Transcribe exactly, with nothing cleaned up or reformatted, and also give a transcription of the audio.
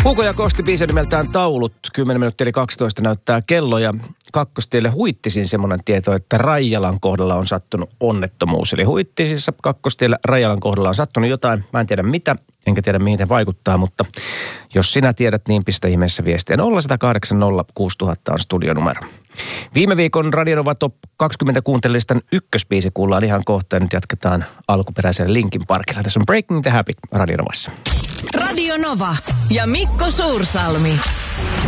Hugo ja Kosti biisi nimeltään Taulut. kymmenen minuuttia eli kaksitoista näyttää kello ja Kakkostielle Huittisin semmoinen tieto, että Raijalan kohdalla on sattunut onnettomuus. Eli Huittisissa Kakkostiellä Raijalan kohdalla on sattunut jotain. Mä en tiedä mitä, enkä tiedä mihin se vaikuttaa, mutta jos sinä tiedät, niin pistä ihmeessä viestiä. nolla yksi nolla kahdeksan nolla kuusi nolla nolla nolla on studionumero. Viime viikon Radionova Top kaksikymmentä kuuntelijalistan ykkösbiisi kuullaan ihan kohta ja nyt jatketaan alkuperäisellä Linkin Parkilla. Tässä on Breaking the Habit Radionovassa. Radio Nova ja Mikko Suursalmi.